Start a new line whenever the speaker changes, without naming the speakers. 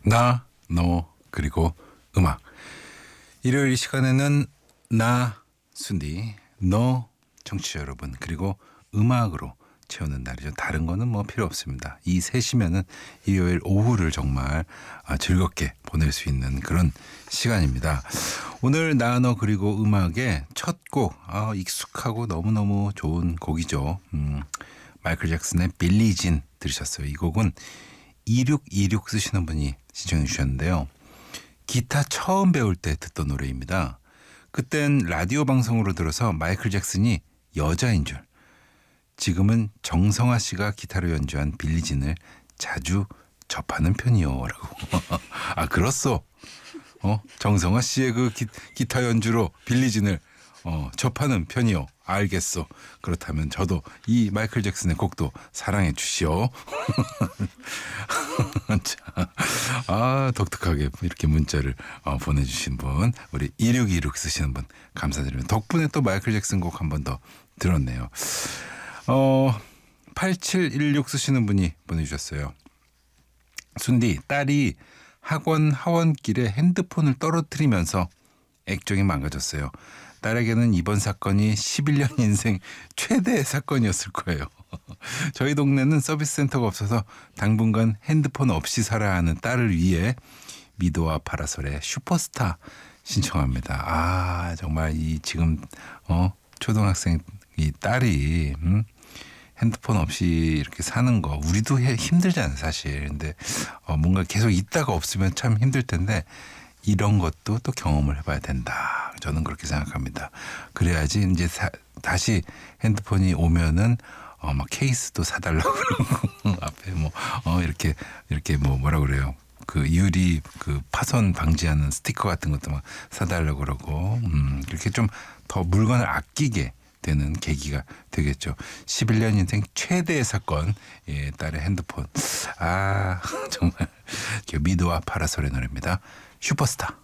나, 너, 그리고 음악. 일요일 이 시간에는 나, 순디, 너, 청취자 여러분, 그리고 음악으로 채우는 날이죠. 다른 거는 뭐 필요 없습니다. 이 셋이면은 일요일 오후를 정말 즐겁게 보낼 수 있는 그런 시간입니다. 오늘 나, 너, 그리고 음악의 첫 곡, 익숙하고 너무너무 좋은 곡이죠. 마이클 잭슨의 빌리 진 들으셨어요. 이 곡은 2626 쓰시는 분이 신청해 주셨는데요. 기타 처음 배울 때 듣던 노래입니다. 그땐 라디오 방송으로 들어서 마이클 잭슨이 여자인 줄. 지금은 정성화 씨가 기타로 연주한 빌리진을 자주 접하는 편이요. 라고. 그렇소. 정성화 씨의 그 기타 연주로 빌리진을 접하는 편이요. 알겠소. 그렇다면 저도 이 마이클 잭슨의 곡도 사랑해 주시오. 독특하게 이렇게 문자를 보내주신 분, 우리 2626 쓰시는 분 감사드립니다. 덕분에 또 마이클 잭슨 곡 한 번 더 들었네요. 8716 쓰시는 분이 보내주셨어요. 순디, 딸이 학원 하원길에 핸드폰을 떨어뜨리면서 액정이 망가졌어요. 딸에게는 이번 사건이 11년 인생 최대의 사건이었을 거예요. 저희 동네는 서비스 센터가 없어서 당분간 핸드폰 없이 살아야 하는 딸을 위해 미도와 파라솔의 슈퍼스타 신청합니다. 정말 이 지금 초등학생 이 딸이 핸드폰 없이 이렇게 사는 거 우리도 힘들잖아요, 사실. 근데 뭔가 계속 있다가 없으면 참 힘들 텐데 이런 것도 또 경험을 해봐야 된다. 저는 그렇게 생각합니다. 그래야지 이제 다시 핸드폰이 오면은 막 케이스도 사달라고 그러고 앞에 이렇게 뭐라 그래요. 그 유리 그 파손 방지하는 스티커 같은 것도 막 사달라고 그러고 이렇게 좀 더 물건을 아끼게 되는 계기가 되겠죠. 11년 인생 최대의 사건, 딸의 핸드폰. 정말 미도와 파라솔의 노래입니다. 슈퍼스타.